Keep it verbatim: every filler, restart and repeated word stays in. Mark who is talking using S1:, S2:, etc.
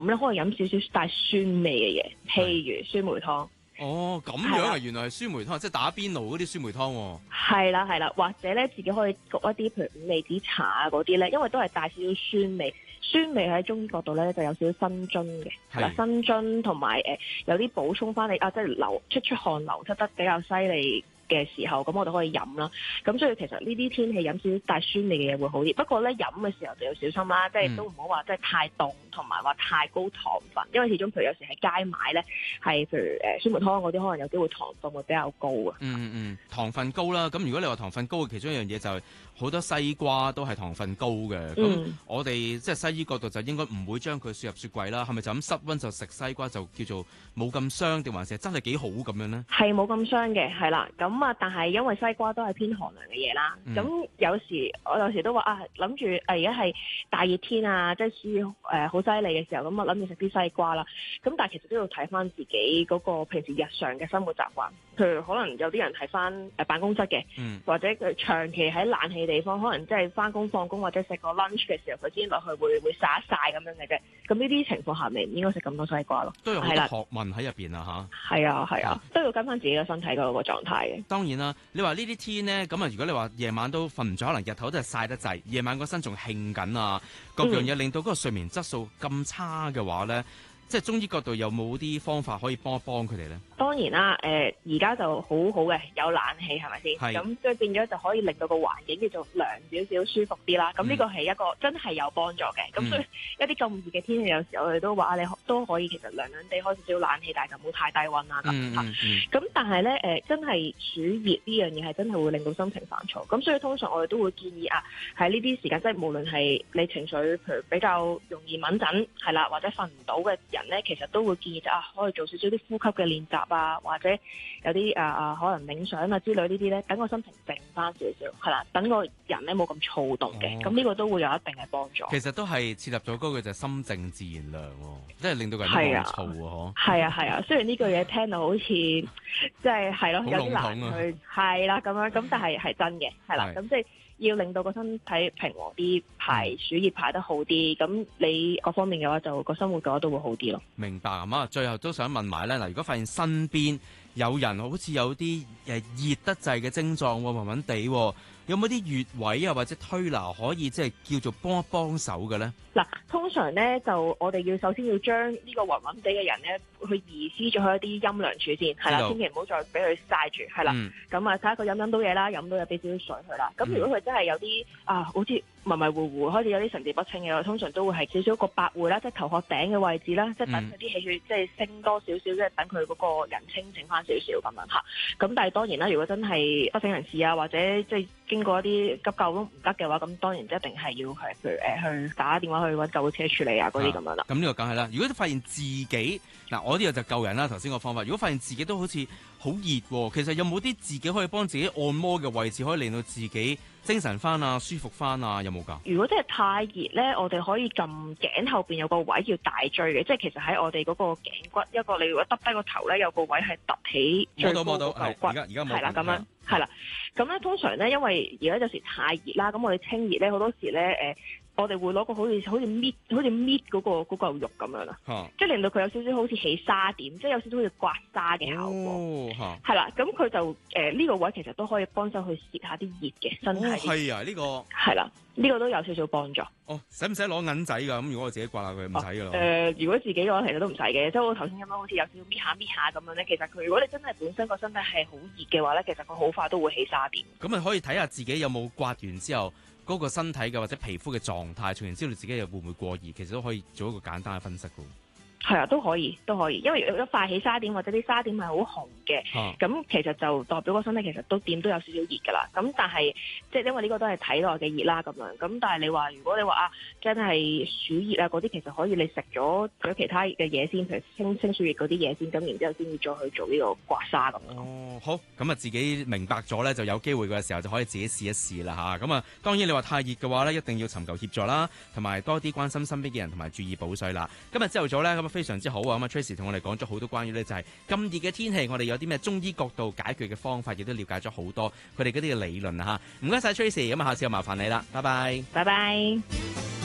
S1: 咁咧可以飲少少帶酸味嘅嘢，譬如酸梅湯。
S2: 哦，咁樣啊，原來係酸梅湯，即係打邊爐嗰啲酸梅湯喎。
S1: 係啦係啦，或者咧自己可以焗一啲譬如五味子茶啊嗰啲咧，因為都係帶少少酸味。酸味喺中醫角度咧就有少少生津嘅，係啦，生津同埋誒有啲補充翻你啊，即係流出出汗流出得比較犀利嘅時候，咁我哋可以飲啦。咁所以其實呢啲天氣飲少少帶酸味嘅嘢會好啲。不過咧飲嘅時候就要小心啦，即係都唔好話即係太凍，同埋話太高糖分，因為始終譬如有時喺街買咧係譬如誒酸梅湯嗰啲，可能有機會糖分會比較高啊。
S2: 嗯嗯嗯，糖分高啦。咁如果你話糖分高嘅其中一樣嘢就係好多西瓜都係糖分高嘅。咁、嗯、我哋即係西醫角度就應該唔會將佢輸入雪櫃啦。係咪就咁室溫就食西瓜就叫做冇咁傷，定還是真係幾好咁樣呢？
S1: 係冇咁傷嘅，係啦。咁啊，但係因為西瓜都係偏寒涼嘅嘢啦。咁、嗯、有時我有時都話啊，諗住誒而家係大熱天啊，即係暑誒好犀利嘅時候，咁啊諗住食啲西瓜啦。咁但係其實都要睇翻自己嗰個平時日常嘅生活習慣。譬如可能有啲人係翻誒辦公室嘅，嗯、或者佢長期喺冷氣地方，可能即係翻工放工或者食個 lunch 嘅時候，佢先落去會會曬一曬咁樣嘅啫。咁呢啲情況下面唔應該食咁多西瓜咯。
S2: 都有好多學問喺入邊啊嚇。係
S1: 啊係啊，啊都要跟翻自己嘅身體嗰個狀態嘅。
S2: 當然啦，你話呢啲天呢，咁啊如果你話夜晚都瞓唔着，可能日頭都係曬得滯，夜晚個身仲興緊啊，各樣嘢令到嗰個睡眠質素咁差嘅話咧。嗯即係中醫角度有冇啲方法可以幫一幫佢哋咧？
S1: 當然啦，誒而家就好好嘅，有冷氣係咪先？係。咁所以變咗就可以令到個環境叫做涼少少、舒服啲啦。咁呢個係一個真係有幫助嘅。咁、嗯、所以一啲咁熱嘅天氣，有時候我哋都話你都可以其實涼涼地開少少冷氣，但係就唔好太低溫啦。咁、嗯嗯嗯、但係咧誒，真係暑熱呢樣嘢係真係會令到心情煩躁。咁所以通常我哋都會建議啊，喺呢啲時間，即係無論係你情緒譬如比較容易敏感係啦，或者瞓唔到嘅人咧，其實都會建議就啊，可以做少少啲呼吸嘅練習啊，或者有啲啊啊可能冥想啊之類呢啲咧，等個心情靜翻少少，係啦，等個人咧冇咁躁動嘅，咁呢、哦、個都會有一定嘅幫助。
S2: 其實都係設立咗嗰句就係心靜自然涼，即係令到個人冇咁躁啊！嗬，係啊係啊，雖然呢句嘢聽到好似即係係咯有啲難去係啦咁樣，咁但係係真嘅，係啦，咁即係。要令到個身體平和啲，排暑熱排得好啲，咁你各方面嘅話就個生活嘅話都會好啲咯。 明白咁啊！最後都想問埋咧，嗱，如果發現身邊有人好似有啲誒熱得滯嘅症狀，暈暈地，有冇啲穴位啊或者推拿可以即係叫做幫一幫手嘅咧？
S1: 嗱，通常咧就我哋要首先要將呢個暈暈地嘅人咧去移師咗去一啲陰涼處先，係啦，千祈唔好再俾佢曬住，係啦。咁啊睇下佢飲唔飲到嘢啦，飲到嘢俾少少水佢啦。咁、嗯、如果佢真係有啲啊，好似迷迷糊糊，開始有啲神志不清嘅，我通常都會係少少個百會啦，即係頭殼頂嘅位置啦，即係等佢啲氣血即係升多少少，即係等佢嗰個人清醒翻少少咁樣嚇。咁但係當然啦，如果真係不省人事啊，或者即係經過一啲急救都唔得嘅話，咁當然一定係要係譬如誒去打電話去揾救護車處理啊嗰啲咁樣啦。咁呢個
S2: 梗係啦。如果發現自己嗱，我呢個就救人啦。頭先個方法，如果發現自己都好似好熱喎，其實有冇啲自己可以幫自己按摩嘅位置，可以令到自己精神翻啊、舒服翻啊？有冇㗎？
S1: 如果真係太熱咧，我哋可以撳頸後邊有個位叫大椎嘅，即係其實喺我哋嗰個頸骨一個，你如果耷低個頭咧，有個位係凸起最高嗰個頭骨。而家而家係啦，咁樣係啦。咁咧通常咧，因為而家有時太熱啦，咁我哋清熱咧好多時咧誒。呃我哋會攞個好似好似搣好似搣嗰個嗰嚿肉咁樣啦，啊、即係令到佢有少少好似起沙點，即係有少少好似刮痧嘅效果，係啦、哦。咁佢、啊、就誒呢、呃這個位其實都可以幫手去泄下啲熱嘅身體。
S2: 係、哦、啊，呢、這個
S1: 係啦，呢、這個都有少少幫助。
S2: 哦，使唔使攞銀仔㗎？咁如果我自己刮下佢唔使㗎啦。誒、
S1: 呃，如果自己嘅話，其實都唔使嘅。即係我頭先咁樣，好似有少少搣下搣下咁樣咧。其實佢如果你真係本身個身體係好熱嘅話咧，其實佢好快都會起沙點。咁
S2: 啊，可以睇下自己有冇刮完之後。嗰個身體嘅或者皮膚嘅狀態，從而知道自己又會唔會過熱，其實都可以做一個簡單嘅分析嘅。
S1: 係啊，都可以，都可以，因為如果發起沙點或者啲沙點係好紅嘅，咁、啊、其實就代表個身體其實都點都有少少熱噶啦。咁但係即係因為呢個都係體內嘅熱啦，咁樣。咁但係你話如果你話啊，真係暑熱啊嗰啲，其實可以你食咗咗其他嘅嘢先，譬如清清暑熱嗰啲嘢先，咁然之後先至再去做呢個刮痧咁樣。哦，好，咁啊自己明白咗咧，就有機會嘅時候就可以自己試一試啦吓。咁啊，當然你話太熱嘅話咧，一定要尋求協助啦，同埋多啲關心身邊嘅人，同埋注意補水啦。今日朝頭早咧咁非常之好啊！咁啊，Tracy 同我哋講咗好多關於咧就係咁熱嘅天氣，我哋有啲咩中醫角度解決嘅方法，亦都了解咗好多佢哋嗰啲嘅理論啊！嚇，唔該晒 Tracy，咁啊，下次又麻煩你啦，拜拜，拜拜。